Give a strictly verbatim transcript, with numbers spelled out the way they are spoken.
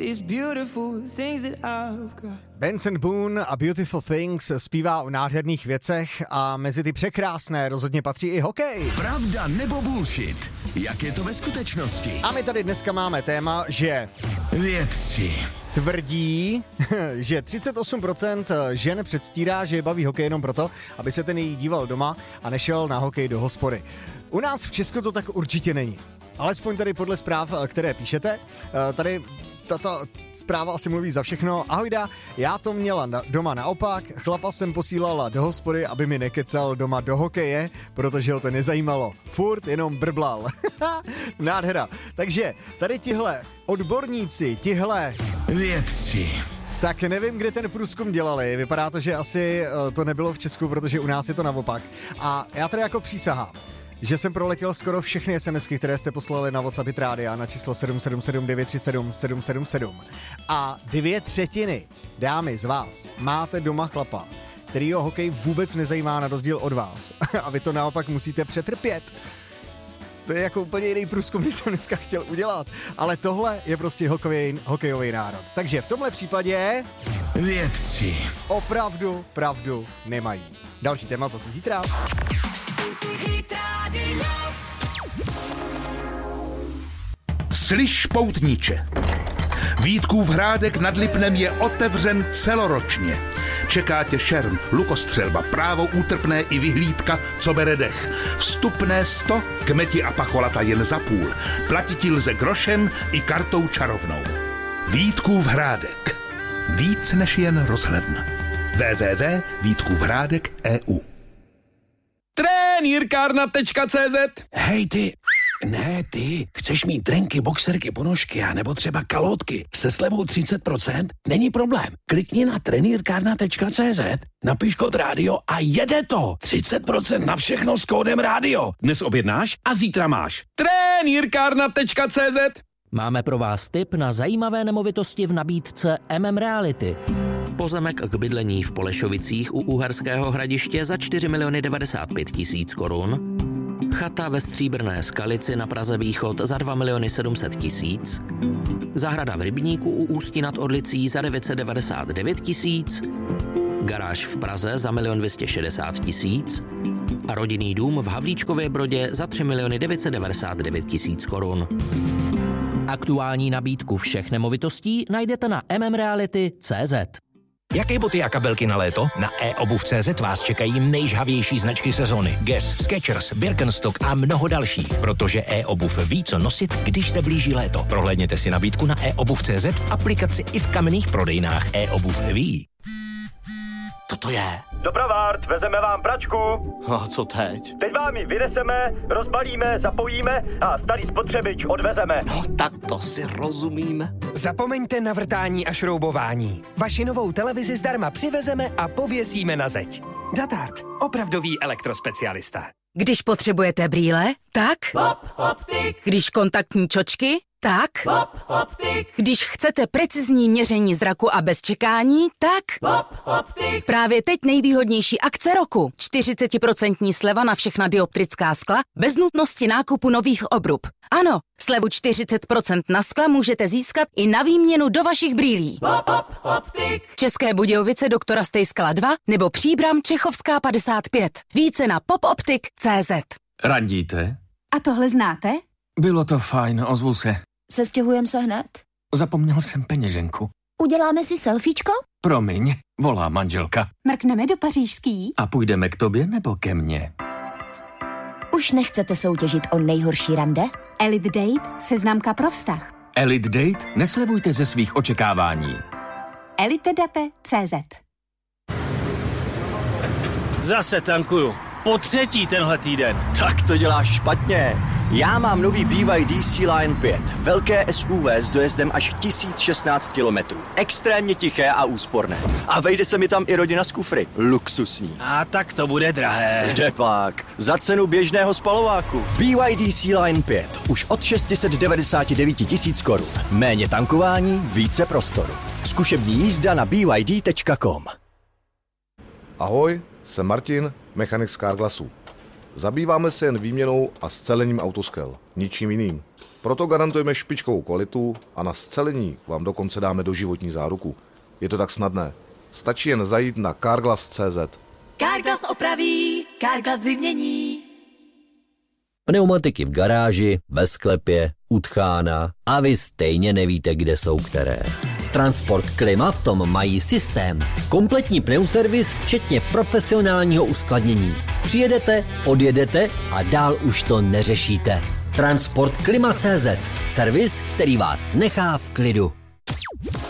these beautiful things that I've got. Benson Boone a Beautiful Things zpívá o nádherných věcech a mezi ty překrásné rozhodně patří i hokej. Pravda nebo bullshit? Jak je to ve skutečnosti? A my tady dneska máme téma, že vědci tvrdí, že třicet osm procent žen předstírá, že je baví hokej jenom proto, aby se ten její díval doma a nešel na hokej do hospody. U nás v Česku to tak určitě není. Alespoň tady podle zpráv, které píšete, tady tato zpráva asi mluví za všechno. Ahojda, já to měla na, doma naopak, chlapa jsem posílala do hospody, aby mi nekecal doma do hokeje, protože ho to nezajímalo. Furt jenom brblal. Nádhera. Takže tady tihle odborníci, tihle vědci. Tak nevím, kde ten průzkum dělali. Vypadá to, že asi to nebylo v Česku, protože u nás je to naopak. A já tady jako přísahám, že jsem proletěl skoro všechny SMSky, které jste poslali na WhatsApp Rádia na číslo sedm sedm sedm devět tři sedm sedm sedm sedm. A dvě třetiny, dámy z vás, máte doma chlapa, kterýho hokej vůbec nezajímá na rozdíl od vás. A vy to naopak musíte přetrpět. To je jako úplně jiný průzkum, než jsem dneska chtěl udělat. Ale tohle je prostě hokejový, hokejový národ. Takže v tomhle případě vědci opravdu pravdu nemají. Další téma zase zítra. Slyš, poutníče, Vítkův hrádek nad Lipnem je otevřen celoročně. Čeká tě šerm, lukostřelba, právo útrpné i vyhlídka, co bere dech. Vstupné sto, kmeti a pacholata jen za půl. Platit lze grošem i kartou čarovnou. Vítkův hrádek. Víc než jen rozhledna. w w w tečka vítkůvhrádek tečka e u Trenýrkárna tečka cé zet. Hej ty, ne ty, chceš mít trenky, boxerky, ponožky a nebo třeba kalotky se slevou třicet procent? Není problém. Klikni na trenýrkárna tečka cé zet, napiš kód rádio a jede to. třicet procent na všechno s kódem rádio. Dnes objednáš a zítra máš. Trenýrkárna tečka cé zet. Máme pro vás tip na zajímavé nemovitosti v nabídce M M Reality. Pozemek k bydlení v Polešovicích u Uherského Hradiště za čtyři miliony devadesát pět tisíc korun. Chata ve Stříbrné Skalici na Praze Východ za dva miliony sedm set tisíc. Zahrada v Rybníku u Ústí nad Orlicí za devět set devadesát devět tisíc. Garáž v Praze za milion dvě stě šedesát tisíc. A rodinný dům v Havlíčkově Brodě za tři miliony devět set devadesát devět tisíc korun. Aktuální nabídku všech nemovitostí najdete na m m reality tečka cé zet. Jaké boty a kabelky na léto? Na e obuv tečka cé zet vás čekají nejžhavější značky sezony. Guess, Skechers, Birkenstock a mnoho dalších. Protože e-obuv ví, co nosit, když se blíží léto. Prohlédněte si nabídku na e obuv tečka cé zet v aplikaci i v kamenných prodejnách e-obuv ví. Co to je? Dopravárt, vezeme vám pračku. A co teď? Teď vám ji vyneseme, rozbalíme, zapojíme a starý spotřebič odvezeme. No tak to si rozumíme. Zapomeňte na vrtání a šroubování. Vaši novou televizi zdarma přivezeme a pověsíme na zeď. Zatart, opravdový elektrospecialista. Když potřebujete brýle, tak? Pop Optik. Když kontaktní čočky, tak? Pop Optik. Když chcete precizní měření zraku a bez čekání, tak? Pop Optik. Právě teď nejvýhodnější akce roku. čtyřicet procent sleva na všechna dioptrická skla bez nutnosti nákupu nových obrub. Ano, slevu čtyřicet procent na skla můžete získat i na výměnu do vašich brýlí. Pop Optik. České Budějovice doktora Stejskala dva nebo Příbram Čechovská padesát pět. Více na popoptik tečka cé zet. Randíte? A tohle znáte? Bylo to fajn, ozvu se. Sestěhujeme se hned? Zapomněl jsem peněženku. Uděláme si selfiečko? Promiň, volá manželka. Mrkneme do pařížský? A půjdeme k tobě nebo ke mně? Už nechcete soutěžit o nejhorší rande? Elite Date, seznamka pro vztah. Elite Date? Neslevujte ze svých očekávání. elitedate tečka cé zet. Zase tankuju. Po třetí tenhle týden. Tak to děláš špatně. Já mám nový B Y D C-Line pět. Velké S U V s dojezdem až tisíc šestnáct kilometrů. Extrémně tiché a úsporné. A vejde se mi tam i rodina z kufry. Luxusní. A tak to bude drahé. Kde pak? Za cenu běžného spalováku. B Y D C-Line pět. Už od šest set devadesát devět tisíc korun. Méně tankování, více prostoru. Zkušební jízda na b y d tečka com. Ahoj, jsem Martin, mechanik z Carglassu. Zabýváme se jen výměnou a scelením autoskel, ničím jiným. Proto garantujeme špičkovou kvalitu a na scelení vám dokonce dáme doživotní záruku. Je to tak snadné. Stačí jen zajít na carglass tečka cé zet. Carglass opraví, Carglass vymění. Pneumatiky v garáži, ve sklepě, utchána a vy stejně nevíte, kde jsou které. V Transport Klima v tom mají systém. Kompletní pneuservis, včetně profesionálního uskladnění. Přijedete, odjedete a dál už to neřešíte. Transport Klima tečka cé zet. Servis, který vás nechá v klidu.